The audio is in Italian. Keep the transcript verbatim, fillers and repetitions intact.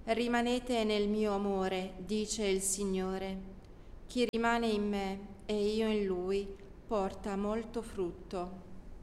Rimanete nel mio amore, dice il Signore. Chi rimane in me e io in lui porta molto frutto,